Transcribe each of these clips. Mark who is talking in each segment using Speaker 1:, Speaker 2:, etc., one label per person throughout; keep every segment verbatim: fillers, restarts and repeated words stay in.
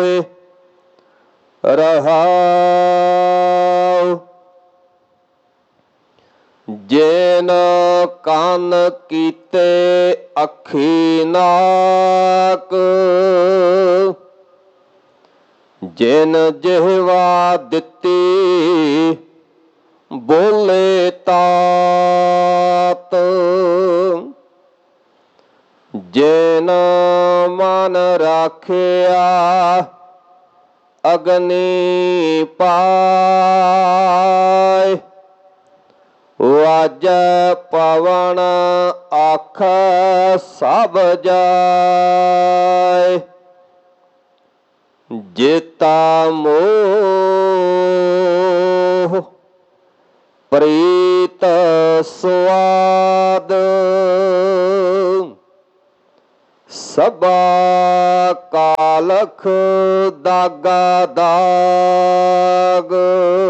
Speaker 1: ਰਹਾਉ। ਜਿਨ ਕੰਨ ਕੀਤੇ ਅੱਖੀ ਨਾਕ, ਜਿਨ ਜਿਹਵਾ ਦਿੱਤੀ ਬੋਲੇ ਤਾਤ, ਜਿਨ ਮਨ ਰਾਖਿਆ ਅਗਨੀ ਪਾਇ, ਵਾਜੈ ਪਵਨ ਆਖੈ ਸਭ ਜਾਇ। ਜੇਤਾ ਮੋਹ ਪ੍ਰੀਤ ਸੁਆਦ, ਸਭਾ ਕਾਲਖ ਦਾਗਾ ਦਾਗ।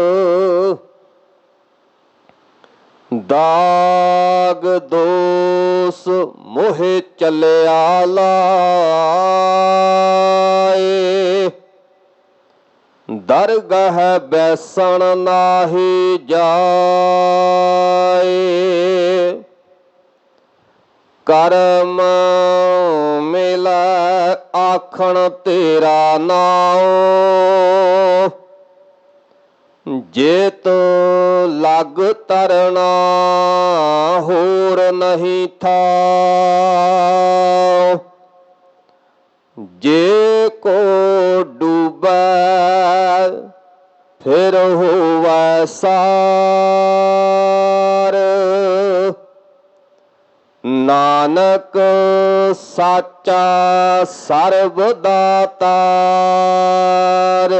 Speaker 1: ਦਾਗ ਦੋਸ ਮੋਹਿ ਚੱਲਿਆ ਲਾਏ, ਦਰਗਹ ਬੈਸਣ ਨਾਹੀ ਜਾਏ। ਕਰਮ ਮਿਲੈ ਆਖਣ ਤੇਰਾ ਨਾਉ, ਜੇ ਤੋ ਲਗ ਤਰਨਾ ਹੋਰ ਨਹੀਂ ਥਾਉ। ਜੇ ਕੋ ਡੂਬੈ ਫਿਰ ਹੋਵੈ ਸਾਰ, ਨਾਨਕ ਸਾਚਾ ਸਰਬ ਦਾਤਾਰ।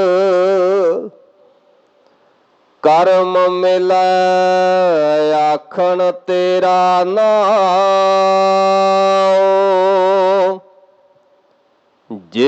Speaker 1: ਕਰਮ ਮਿਲੈ ਆਖਣ ਤੇਰਾ ਨਾਮ,